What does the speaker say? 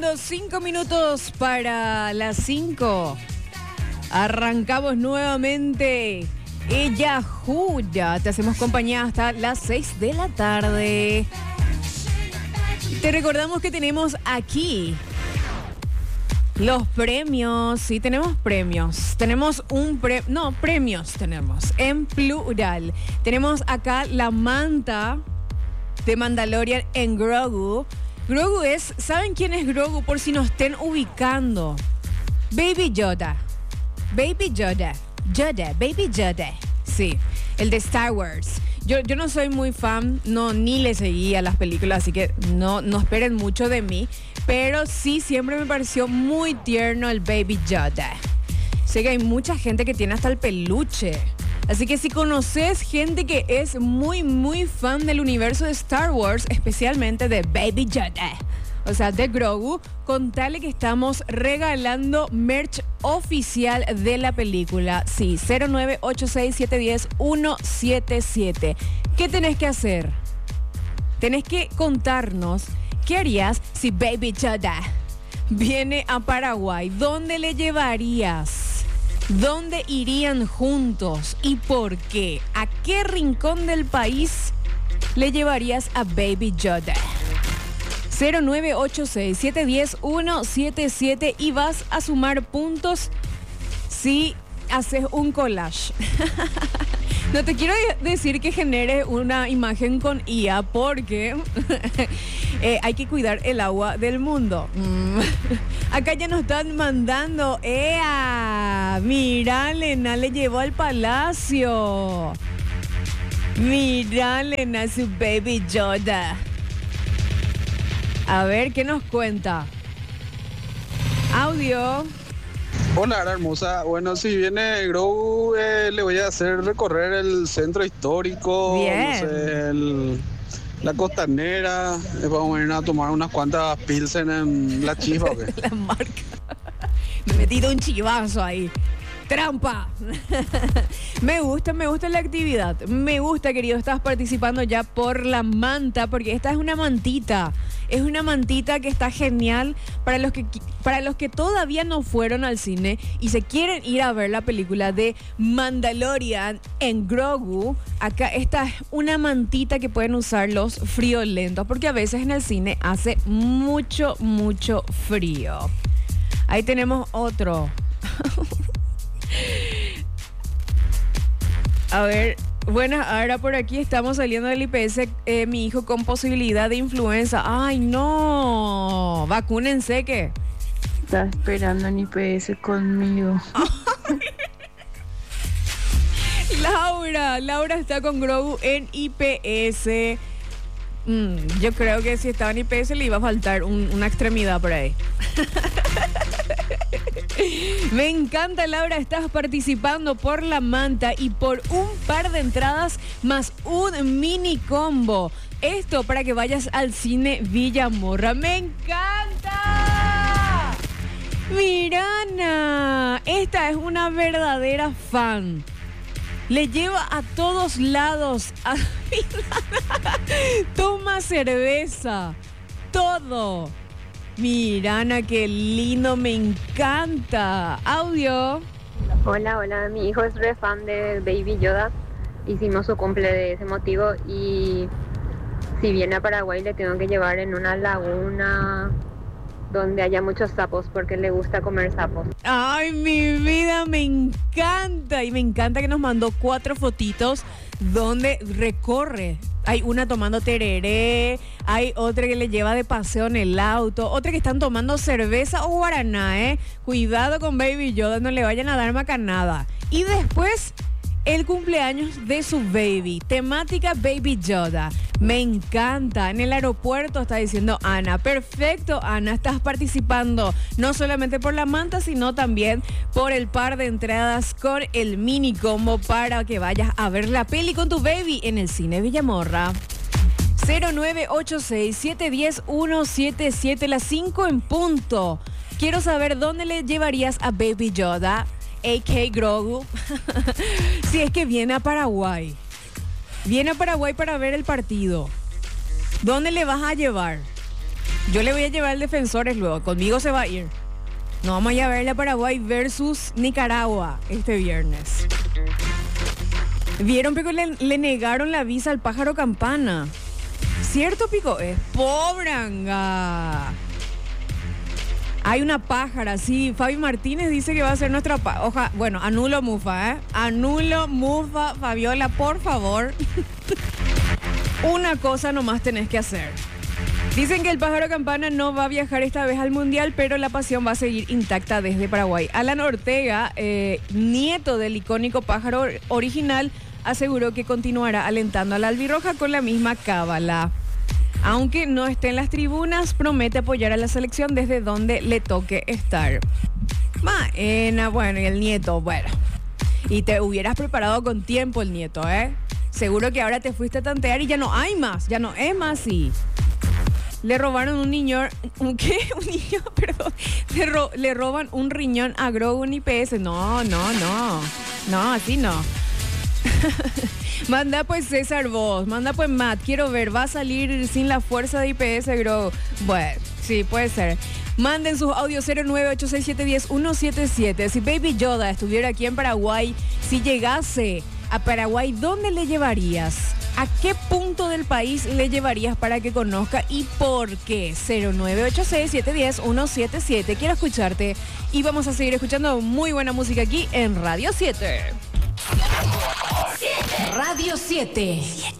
Faltando 5 minutos para las 5. Arrancamos nuevamente. Ella Julia. Te hacemos compañía hasta las 6 de la tarde. Te recordamos que tenemos aquí los premios. Sí, tenemos premios. Tenemos premios tenemos en plural. Tenemos acá la manta de Mandalorian en Grogu. Grogu es, ¿saben quién es Grogu? Por si nos estén ubicando. Baby Yoda. Baby Yoda. Baby Yoda. Sí, el de Star Wars. Yo no soy muy fan, ni le seguía las películas, así que no esperen mucho de mí. Pero sí, siempre me pareció muy tierno el Baby Yoda. Sé que hay mucha gente que tiene hasta el peluche. Así que si conoces gente que es muy, muy fan del universo de Star Wars, especialmente de Baby Yoda, o sea, de Grogu, contale que estamos regalando merch oficial de la película. Sí, 0986710177. ¿Qué tenés que hacer? Tenés que contarnos qué harías si Baby Yoda viene a Paraguay. ¿Dónde le llevarías? ¿Dónde irían juntos y por qué? ¿A qué rincón del país le llevarías a Baby Yoda? 0986710177 y vas a sumar puntos si haces un collage. No te quiero decir que genere una imagen con IA porque hay que cuidar el agua del mundo. Acá ya nos están mandando. ¡Ea! Mira, Lena le llevó al palacio. Mira, Lena, su Baby Yoda. A ver, ¿qué nos cuenta? Audio. Hola, hermosa. Bueno, si viene Grogu, le voy a hacer recorrer el centro histórico. Bien. No sé, la costanera. Vamos a ir a tomar unas cuantas pilsen en la chiva. La marca. Me he metido un chivazo ahí. ¡Trampa! Me gusta la actividad. Me gusta, querido. Estás participando ya por la manta, porque esta es una mantita. Es una mantita que está genial para los que todavía no fueron al cine y se quieren ir a ver la película de Mandalorian en Grogu. Acá esta es una mantita que pueden usar los friolentos, porque a veces en el cine hace mucho, mucho frío. Ahí tenemos otro. A ver, bueno, ahora por aquí estamos saliendo del IPS, mi hijo con posibilidad de influenza. ¡Ay, no! Vacúnense, ¿qué? Está esperando en IPS conmigo. Laura está con Grogu en IPS. Yo creo que si estaba en IPS le iba a faltar una extremidad por ahí. Me encanta, Laura, estás participando por la manta y por un par de entradas más un mini combo. Esto para que vayas al cine Villamorra. ¡Me encanta! Mirana, esta es una verdadera fan. Le lleva a todos lados. Toma cerveza. Todo. Mirana, qué lindo, me encanta. Audio. Hola, mi hijo es re fan de Baby Yoda. Hicimos su cumple de ese motivo y si viene a Paraguay le tengo que llevar en una laguna donde haya muchos sapos porque le gusta comer sapos. Ay, mi vida, me encanta. Y me encanta que nos mandó 4 fotitos donde recorre. Hay una tomando tereré, hay otra que le lleva de paseo en el auto, otra que están tomando cerveza o guaraná, Cuidado con Baby Yoda, no le vayan a dar macanada. Y después, el cumpleaños de su baby, temática Baby Yoda. Me encanta. En el aeropuerto está diciendo Ana. Perfecto, Ana, estás participando no solamente por la manta, sino también por el par de entradas con el mini combo para que vayas a ver la peli con tu baby en el cine Villamorra. 0986710177, las 5 en punto. Quiero saber dónde le llevarías a Baby Yoda, a.k.a. Grogu, si es que viene a Paraguay. Viene a Paraguay para ver el partido. ¿Dónde le vas a llevar? Yo le voy a llevar al Defensores luego. Conmigo se va a ir. No vamos a ir a ver la Paraguay versus Nicaragua este viernes. ¿Vieron, Pico? Le negaron la visa al pájaro campana. ¿Cierto, Pico? Es pobranga. Hay una pájara, sí. Fabi Martínez dice que va a ser nuestra hoja. Bueno, anulo Mufa, ¿eh? Anulo Mufa, Fabiola, por favor. Una cosa nomás tenés que hacer. Dicen que el pájaro campana no va a viajar esta vez al Mundial, pero la pasión va a seguir intacta desde Paraguay. Alan Ortega, nieto del icónico pájaro original, aseguró que continuará alentando a la albirroja con la misma cábala. Aunque no esté en las tribunas, promete apoyar a la selección desde donde le toque estar. Maena, bueno, y el nieto, bueno. Y te hubieras preparado con tiempo el nieto, ¿eh? Seguro que ahora te fuiste a tantear y ya no hay más, ya no es más así. Le robaron un niño, ¿qué? Un niño, perdón. Le roban un riñón a Grogu en IPS. No, así no. Manda pues César vos, manda pues Matt, quiero ver, va a salir sin la fuerza de IPS Grogu. Bueno, sí, puede ser. Manden sus audios 0986710177. Si Baby Yoda estuviera aquí en Paraguay, si llegase a Paraguay, ¿dónde le llevarías? ¿A qué punto del país le llevarías para que conozca y por qué? 0986710177. Quiero escucharte y vamos a seguir escuchando muy buena música aquí en Radio 7. Radio 7.